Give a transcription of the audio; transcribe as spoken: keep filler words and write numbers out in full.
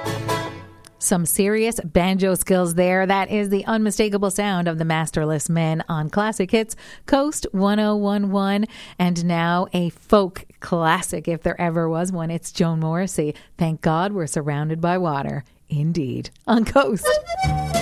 Some serious banjo skills there. That is the unmistakable sound of the Masterless Men on Classic Hits Coast one oh one one. And now a folk classic, if there ever was one. It's Joan Morrissey. Thank God we're surrounded by water. Indeed. On Coast.